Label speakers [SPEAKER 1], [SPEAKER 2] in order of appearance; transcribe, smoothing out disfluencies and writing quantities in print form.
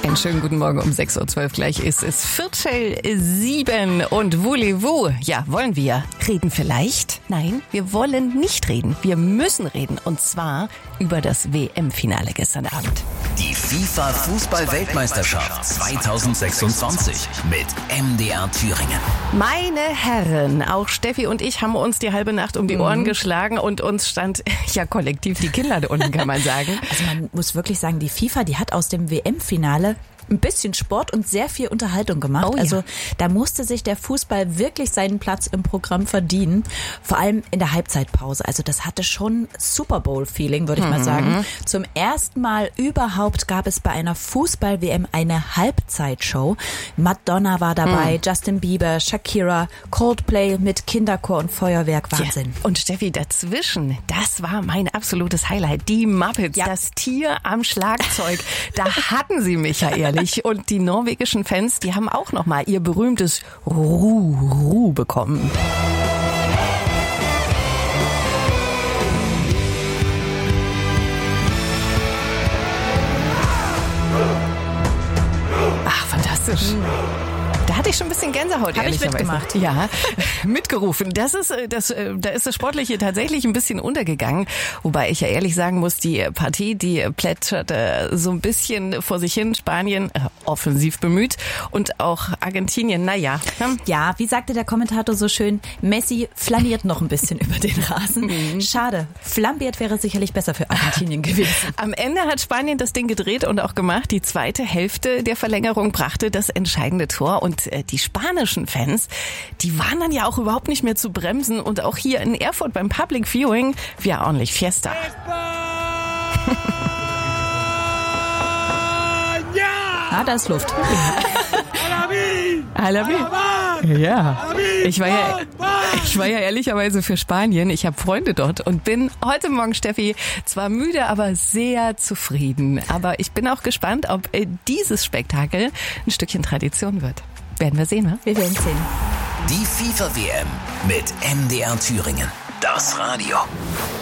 [SPEAKER 1] Einen schönen guten Morgen um 6.12 Uhr. Gleich ist es 6:45 und voulez-vous? Ja, wollen wir reden vielleicht? Nein, wir wollen nicht reden. Wir müssen reden und zwar über das WM-Finale gestern Abend.
[SPEAKER 2] Die FIFA-Fußball-Weltmeisterschaft 2026 mit MDR Thüringen.
[SPEAKER 1] Meine Herren, auch Steffi und ich haben uns die halbe Nacht um die Ohren geschlagen und uns stand ja kollektiv die Kinnlade unten, kann man sagen.
[SPEAKER 3] Also man muss wirklich sagen, die FIFA, die hat aus dem WM-Finale ein bisschen Sport und sehr viel Unterhaltung gemacht.
[SPEAKER 1] Oh ja.
[SPEAKER 3] Also da musste sich der Fußball wirklich seinen Platz im Programm verdienen. Vor allem in der Halbzeitpause. Also das hatte schon Super Bowl-Feeling, würde ich mal sagen. Zum ersten Mal überhaupt gab es bei einer Fußball-WM eine Halbzeitshow. Madonna war dabei, Justin Bieber, Shakira, Coldplay mit Kinderchor und Feuerwerk. Wahnsinn.
[SPEAKER 1] Ja. Und Steffi, dazwischen, das war mein absolutes Highlight. Die Muppets, das Tier am Schlagzeug. Da hatten sie mich ja ehrlich. Und die norwegischen Fans, die haben auch nochmal ihr berühmtes Ru bekommen. Ach, fantastisch. Da hatte ich schon ein bisschen Gänsehaut,
[SPEAKER 3] Hab ich
[SPEAKER 1] ehrlicherweise.
[SPEAKER 3] mitgemacht.
[SPEAKER 1] Ja, mitgerufen. Da ist das Sportliche tatsächlich ein bisschen untergegangen. Wobei ich ja ehrlich sagen muss, die Partie, die plätscherte so ein bisschen vor sich hin. Spanien offensiv bemüht und auch Argentinien, naja.
[SPEAKER 3] Ja, wie sagte der Kommentator so schön, Messi flaniert noch ein bisschen über den Rasen. Schade, flambiert wäre sicherlich besser für Argentinien gewesen.
[SPEAKER 1] Am Ende hat Spanien das Ding gedreht und auch gemacht. Die zweite Hälfte der Verlängerung brachte das entscheidende Tor. Und die spanischen Fans, die waren dann ja auch überhaupt nicht mehr zu bremsen. Und auch hier in Erfurt beim Public Viewing, wir ordentlich Fiesta.
[SPEAKER 3] Ah, da ist Luft.
[SPEAKER 1] Alabi. Ja. Ich war ja ehrlicherweise für Spanien. Ich habe Freunde dort und bin heute Morgen, Steffi, zwar müde, aber sehr zufrieden. Aber ich bin auch gespannt, ob dieses Spektakel ein Stückchen Tradition wird. Werden wir sehen, ne?
[SPEAKER 3] Wir werden sehen.
[SPEAKER 2] Die FIFA-WM mit MDR Thüringen. Das Radio.